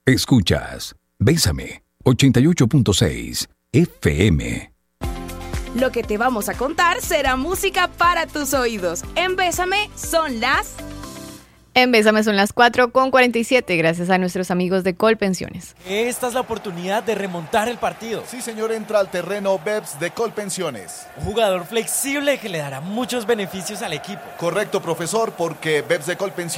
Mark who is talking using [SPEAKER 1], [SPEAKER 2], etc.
[SPEAKER 1] Escuchas Bésame 88.6 FM.
[SPEAKER 2] Lo que te vamos a contar será música para tus oídos. En Bésame son las
[SPEAKER 3] 4:47, gracias a nuestros amigos de Colpensiones.
[SPEAKER 4] Esta es la oportunidad de remontar el partido.
[SPEAKER 5] Sí, señor, entra al terreno BEPS de Colpensiones.
[SPEAKER 4] Un jugador flexible que le dará muchos beneficios al equipo.
[SPEAKER 5] Correcto, profesor, porque BEPS de Colpensiones